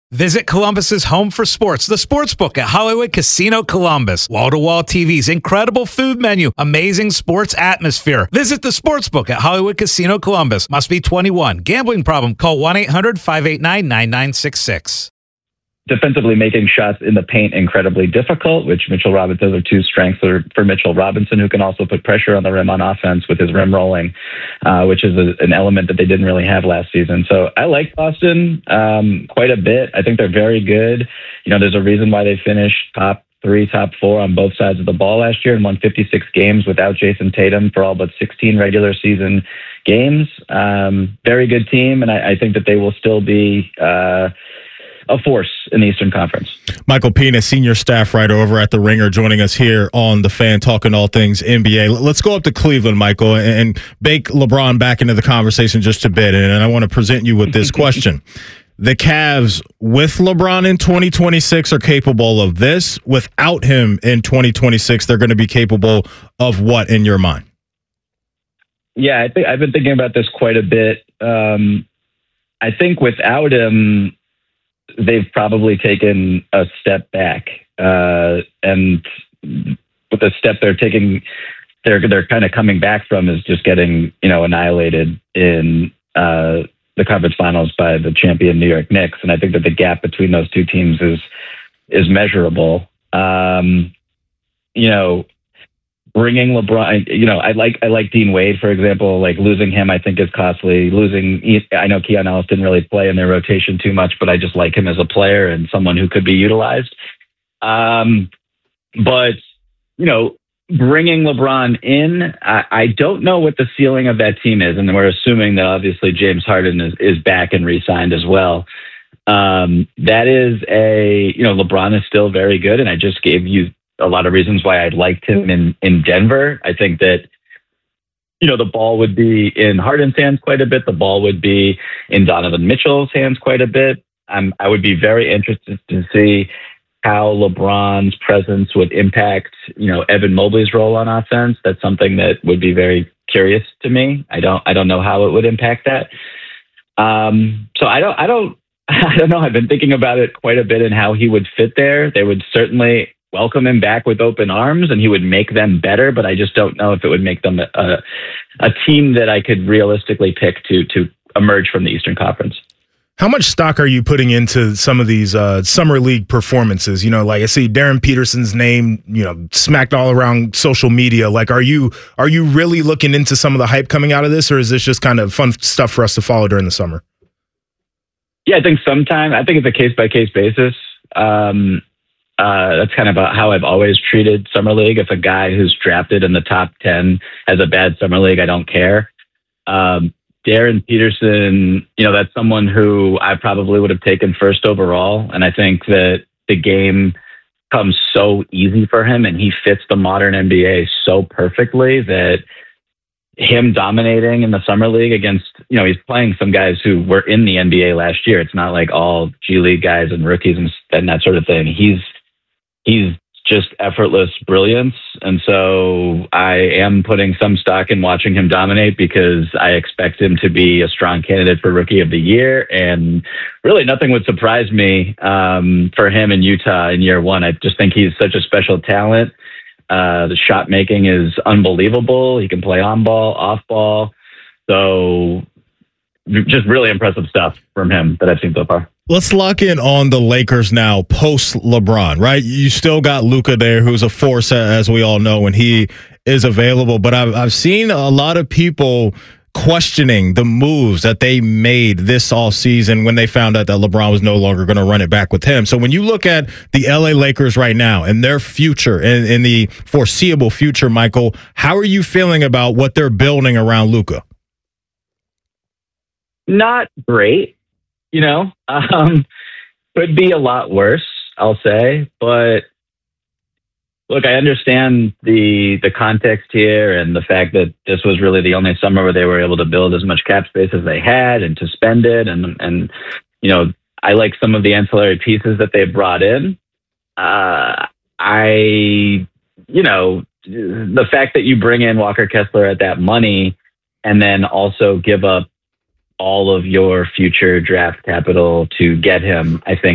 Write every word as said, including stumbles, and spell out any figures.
Visit Columbus's home for sports, the Sportsbook at Hollywood Casino Columbus. Wall-to-wall T Vs, incredible food menu, amazing sports atmosphere. Visit the Sportsbook at Hollywood Casino Columbus. Must be twenty-one. Gambling problem? Call one eight hundred five eight nine nine nine six six. Defensively making shots in the paint incredibly difficult, which Mitchell Robinson, those are two strengths for, for Mitchell Robinson, who can also put pressure on the rim on offense with his rim rolling, uh, which is a, an element that they didn't really have last season. So I like Boston um, quite a bit. I think they're very good. You know, there's a reason why they finished top three, top four on both sides of the ball last year and won fifty-six games without Jason Tatum for all but sixteen regular season games. Um, very good team, and I, I think that they will still be uh, a force in the Eastern Conference. Michael Pina, senior staff writer over at The Ringer, joining us here on The Fan, talking all things N B A. Let's go up to Cleveland, Michael, and bake LeBron back into the conversation just a bit. And I want to present you with this question. The Cavs with LeBron in twenty twenty-six are capable of this. Without him in twenty twenty-six, they're going to be capable of what in your mind? Yeah, I think I've been thinking about this quite a bit. Um, I think without him, they've probably taken a step back, uh, and with the step they're taking, they're they're kind of coming back from is just getting you know annihilated in uh, the conference finals by the champion New York Knicks, and I think that the gap between those two teams is is measurable. Um, you know. Bringing LeBron, you know, I like I like Dean Wade, for example. Like losing him, I think is costly. Losing, I know Keon Ellis didn't really play in their rotation too much, but I just like him as a player and someone who could be utilized. Um, but you know, bringing LeBron in, I, I don't know what the ceiling of that team is, and we're assuming that obviously James Harden is, is back and re-signed as well. Um, that is a, you know, LeBron is still very good, and I just gave you a lot of reasons why I liked him in, in Denver. I think that, you know, the ball would be in Harden's hands quite a bit. The ball would be in Donovan Mitchell's hands quite a bit. Um, I would be very interested to see how LeBron's presence would impact, you know, Evan Mobley's role on offense. That's something that would be very curious to me. I don't, I don't know how it would impact that. Um, so I don't, I don't, I don't know. I've been thinking about it quite a bit and how he would fit there. They would certainly welcome him back with open arms, and he would make them better, but I just don't know if it would make them a, a team that I could realistically pick to to emerge from the Eastern Conference. How much stock are you putting into some of these uh, summer league performances? You know, like I see Darren Peterson's name, you know, smacked all around social media. Like, are you are you really looking into some of the hype coming out of this, or is this just kind of fun stuff for us to follow during the summer? Yeah, I think sometime, I think it's a case by case basis. Um, Uh, that's kind of how I've always treated Summer League. If a guy who's drafted in the top ten has a bad Summer League, I don't care. Um, Darren Peterson, you know, that's someone who I probably would have taken first overall. And I think that the game comes so easy for him and he fits the modern N B A so perfectly that him dominating in the Summer League against, you know, he's playing some guys who were in the N B A last year. It's not like all G League guys and rookies and, and that sort of thing. He's, He's just effortless brilliance. And so I am putting some stock in watching him dominate because I expect him to be a strong candidate for Rookie of the Year. And really nothing would surprise me um, for him in Utah in year one. I just think he's such a special talent. Uh, the shot making is unbelievable. He can play on ball, off ball. So just really impressive stuff from him that I've seen so far. Let's lock in on the Lakers now, post LeBron, right? You still got Luka there, who's a force, as we all know, when he is available. But I've, I've seen a lot of people questioning the moves that they made this all season when they found out that LeBron was no longer going to run it back with him. So when you look at the L A Lakers right now and their future and in the foreseeable future, Michael, how are you feeling about what they're building around Luka? Not great. You know, um, could be a lot worse, I'll say. But look, I understand the the context here and the fact that this was really the only summer where they were able to build as much cap space as they had and to spend it. And, and you know, I like some of the ancillary pieces that they brought in. Uh, I, you know, the fact that you bring in Walker Kessler at that money and then also give up all of your future draft capital to get him, I think